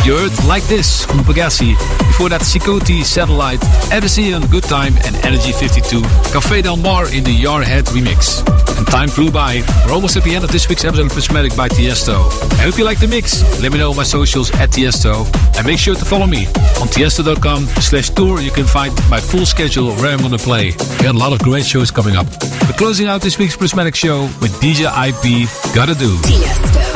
You heard Like This from Pagasi. Before that, Sikoti, Satellite, Edison, Good Time, and Energy 52. Café Del Mar in the Yarhead remix. And time flew by. We're almost at the end of this week's episode of Prismatic by Tiesto. I hope you like the mix. Let me know on my socials at Tiesto. And make sure to follow me on tiesto.com/tour. You can find my full schedule where I'm going to play. We got a lot of great shows coming up. We're closing out this week's Prismatic show with DJ IP, Gotta Do. Tiesto.